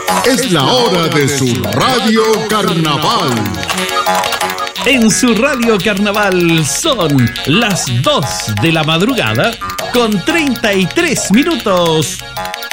Es la hora de su Radio Carnaval. En su Radio Carnaval son las 2 de la madrugada con 33 minutos.